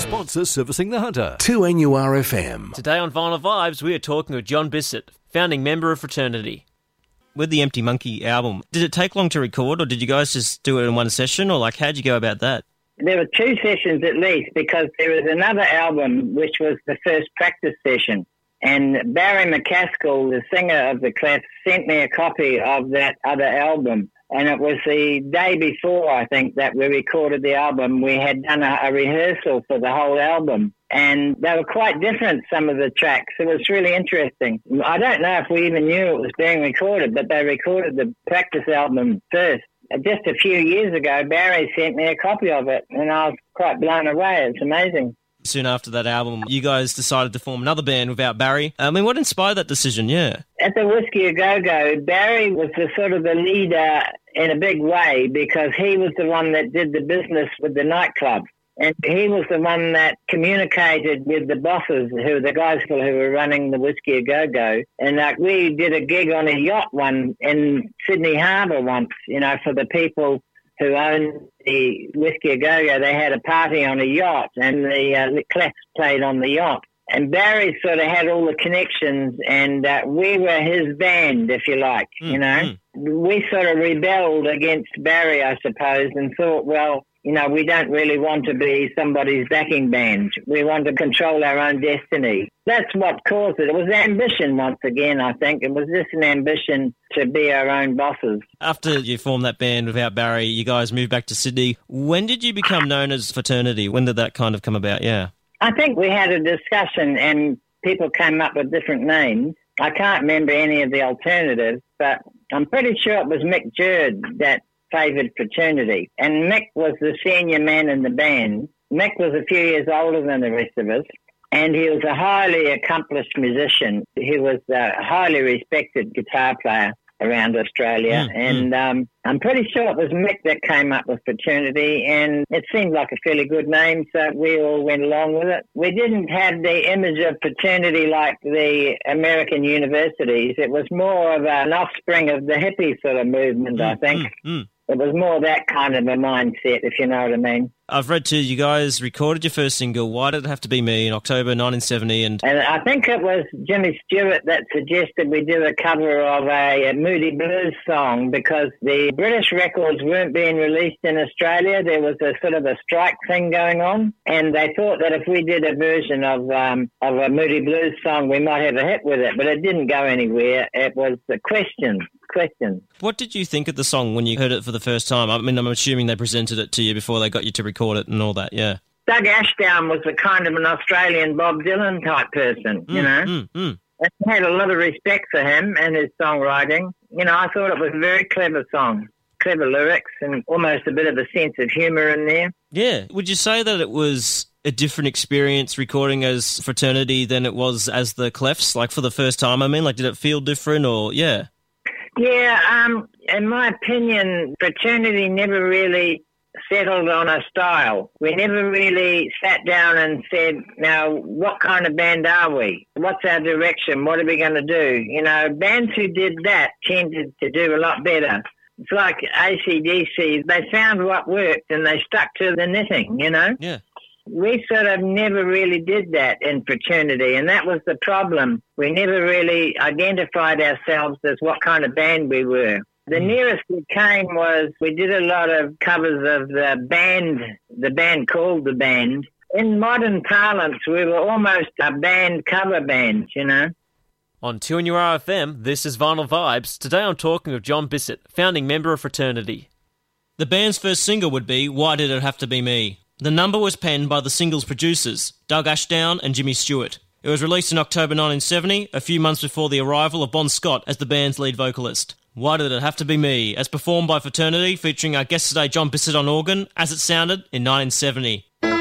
sponsor servicing the Hunter. 2NURFM. Today on Vinyl Vibes, we are talking with John Bissett, founding member of Fraternity. With the Empty Monkey album, did it take long to record, or did you guys just do it in one session, or how'd you go about that? There were 2 sessions at least, because there was another album which was the first practice session. And Barry McCaskill, the singer of the Clefs, sent me a copy of that other album. And it was the day before, I think, that we recorded the album. We had done a rehearsal for the whole album. And they were quite different, some of the tracks. It was really interesting. I don't know if we even knew it was being recorded, but they recorded the practice album first. Just a few years ago, Barry sent me a copy of it, and I was quite blown away. It's amazing. Soon after that album, you guys decided to form another band without Barry. What inspired that decision, yeah? At the Whiskey A Go-Go, Barry was the sort of the leader in a big way, because he was the one that did the business with the nightclub. And he was the one that communicated with the bosses, the guys who were running the Whiskey A Go-Go. And we did a gig on a yacht in Sydney Harbour once, for the people who owned the Whiskey A Go-Go. They had a party on a yacht, and the Clefs played on the yacht. And Barry sort of had all the connections, and we were his band, if you like, We sort of rebelled against Barry, I suppose, and thought, well, we don't really want to be somebody's backing band. We want to control our own destiny. That's what caused it. It was ambition once again, I think. It was just an ambition to be our own bosses. After you formed that band without Barry, you guys moved back to Sydney. When did you become known as Fraternity? When did that kind of come about? Yeah. I think we had a discussion and people came up with different names. I can't remember any of the alternatives, but I'm pretty sure it was Mick Jerd that favoured Fraternity. And Mick was the senior man in the band. Mick was a few years older than the rest of us, and he was a highly accomplished musician. He was a highly respected guitar player around Australia, and I'm pretty sure it was Mick that came up with Fraternity, and it seemed like a fairly good name, so we all went along with it. We didn't have the image of fraternity like the American universities. It was more of an offspring of the hippie sort of movement, I think. It was more that kind of a mindset, if you know what I mean. I've read too, you guys recorded your first single, Why Did It Have to Be Me, in October 1970. And I think it was Jimmy Stewart that suggested we do a cover of a Moody Blues song, because the British records weren't being released in Australia. There was a sort of a strike thing going on, and they thought that if we did a version of a Moody Blues song, we might have a hit with it, but it didn't go anywhere. It was the question. What did you think of the song when you heard it for the first time? I mean, I'm assuming they presented it to you before they got you to record it and all that, yeah. Doug Ashdown was a kind of an Australian Bob Dylan type person, And I had a lot of respect for him and his songwriting. I thought it was a very clever song, clever lyrics and almost a bit of a sense of humour in there. Yeah. Would you say that it was a different experience recording as Fraternity than it was as the Clefs, for the first time? I mean, did it feel different or, yeah? Yeah, in my opinion, Fraternity never really settled on a style. We never really sat down and said, now, what kind of band are we? What's our direction? What are we going to do? Bands who did that tended to do a lot better. It's like AC/DC. They found what worked and they stuck to the knitting, Yeah. We sort of never really did that in Fraternity, and that was the problem. We never really identified ourselves as what kind of band we were. The nearest we came was we did a lot of covers of the band called The Band. In modern parlance, we were almost a band cover band, On 2NURFM, this is Vinyl Vibes. Today I'm talking with John Bissett, founding member of Fraternity. The band's first single would be Why Did It Have to Be Me? The number was penned by the single's producers, Doug Ashdown and Jimmy Stewart. It was released in October 1970, a few months before the arrival of Bon Scott as the band's lead vocalist. Why Did It Have to Be Me? As performed by Fraternity, featuring our guest today, John Bissett on organ, as it sounded in 1970.